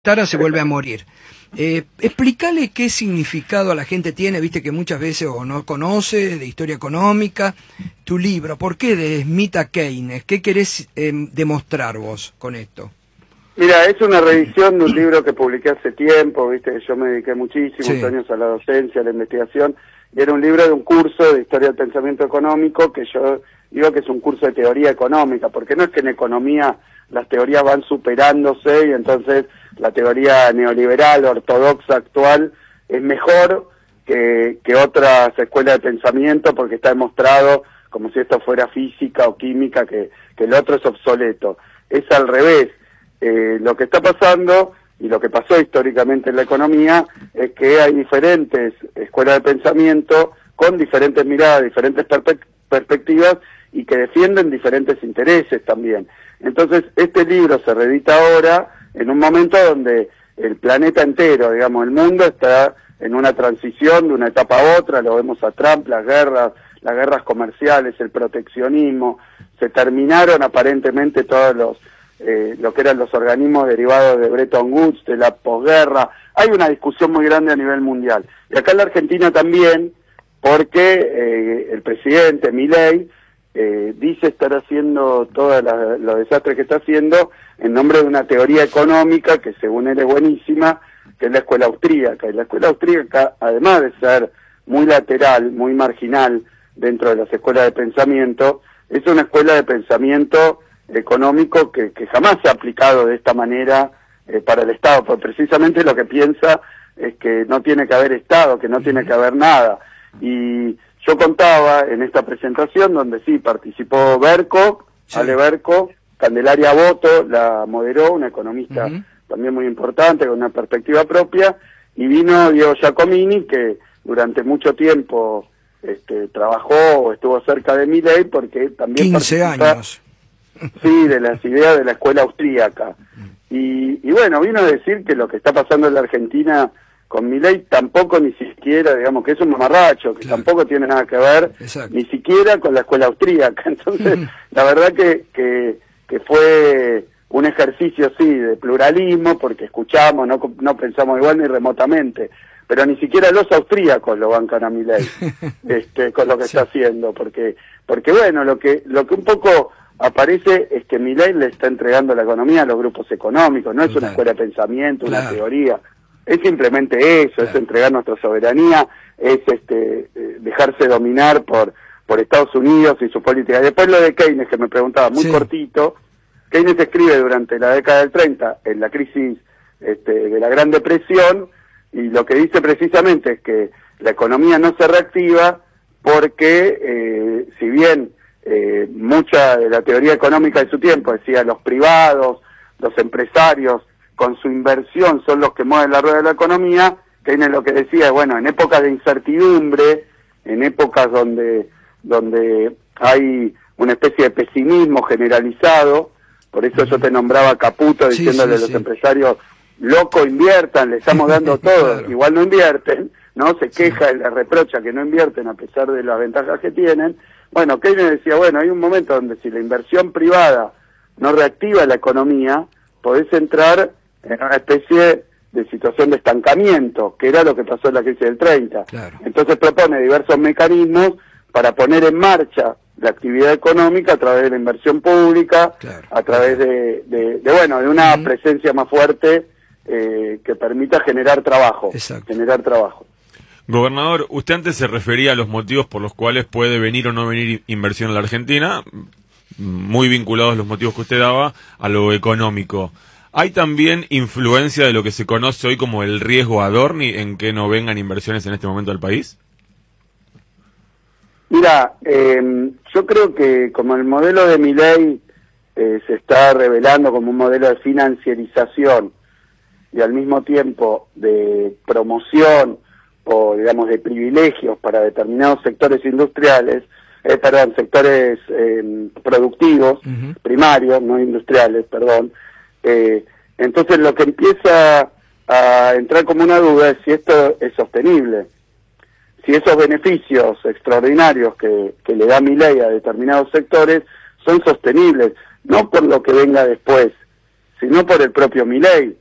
Tara se vuelve a morir. Explícale qué significado a la gente tiene, viste que muchas veces o no conoce de historia económica, tu libro. ¿Por qué de Smith a Keynes? ¿Qué querés demostrar vos con esto? Mira, es una revisión de un libro que publiqué hace tiempo, viste que yo me dediqué muchísimos años a la docencia, a la investigación, y era un libro de un curso de historia del pensamiento económico que yo digo que es un curso de teoría económica, porque no es que en economía las teorías van superándose y entonces la teoría neoliberal, ortodoxa, actual, es mejor que otras escuelas de pensamiento porque está demostrado como si esto fuera física o química, que el otro es obsoleto. Es al revés. Lo que está pasando y lo que pasó históricamente en la economía es que hay diferentes escuelas de pensamiento con diferentes miradas, diferentes perspectivas y que defienden diferentes intereses también. Entonces, este libro se reedita ahora en un momento donde el planeta entero, digamos, el mundo está en una transición de una etapa a otra, lo vemos a Trump, las guerras comerciales, el proteccionismo, se terminaron aparentemente todos lo que eran los organismos derivados de Bretton Woods, de la posguerra. Hay una discusión muy grande a nivel mundial. Y acá en la Argentina también, porque el presidente Milei dice estar haciendo todos los desastres que está haciendo en nombre de una teoría económica que según él es buenísima, que es la escuela austríaca. Y la escuela austríaca, además de ser muy lateral, muy marginal dentro de las escuelas de pensamiento, es una escuela de pensamiento económico que jamás se ha aplicado de esta manera para el Estado, porque precisamente lo que piensa es que no tiene que haber Estado, que no tiene que haber nada. Y yo contaba en esta presentación donde sí participó Berco, Ale Berco, Candelaria Boto la moderó, una economista también muy importante, con una perspectiva propia, y vino Diego Giacomini, que durante mucho tiempo trabajó o estuvo cerca de Milei, porque también 15 años. Sí, de las ideas de la escuela austríaca. Y bueno, vino a decir que lo que está pasando en la Argentina con Milei tampoco ni siquiera, digamos, que es un mamarracho, que tampoco tiene nada que ver, ni siquiera con la escuela austríaca. Entonces, la verdad que fue un ejercicio, sí, de pluralismo, porque escuchamos, no pensamos igual ni remotamente, pero ni siquiera los austríacos lo bancan a Milei, con lo que está haciendo, porque bueno, lo que un poco aparece es que Milei le está entregando la economía a los grupos económicos, no es una escuela de pensamiento, una teoría, es simplemente eso, es entregar nuestra soberanía, es dejarse dominar por Estados Unidos y su política. Después lo de Keynes, que me preguntaba, muy cortito, Keynes escribe durante la década del 30, en la crisis de la Gran Depresión, y lo que dice precisamente es que la economía no se reactiva porque, si bien mucha de la teoría económica de su tiempo decía los privados, los empresarios, con su inversión son los que mueven la rueda de la economía, Keynes lo que decía es, bueno, en épocas de incertidumbre, en épocas donde hay una especie de pesimismo generalizado, por eso yo te nombraba Caputo diciéndole a los empresarios, loco, inviertan, le estamos dando todo, igual no invierten, ¿no? Se queja y le reprocha que no invierten a pesar de las ventajas que tienen. Bueno, Keynes decía, bueno, hay un momento donde si la inversión privada no reactiva la economía, podés entrar en una especie de situación de estancamiento, que era lo que pasó en la crisis del 30. Entonces propone diversos mecanismos para poner en marcha la actividad económica a través de la inversión pública, a través de una presencia más fuerte que permita generar trabajo. Gobernador, usted antes se refería a los motivos por los cuales puede venir o no venir inversión a la Argentina, muy vinculados los motivos que usted daba a lo económico. ¿Hay también influencia de lo que se conoce hoy como el riesgo Adorni en que no vengan inversiones en este momento al país? Mira, yo creo que como el modelo de Milei se está revelando como un modelo de financiarización y al mismo tiempo de promoción o digamos de privilegios para determinados sectores industriales, sectores productivos, primarios, no industriales, entonces lo que empieza a entrar como una duda es si esto es sostenible, si esos beneficios extraordinarios que le da Milei a determinados sectores son sostenibles, no por lo que venga después, sino por el propio Milei.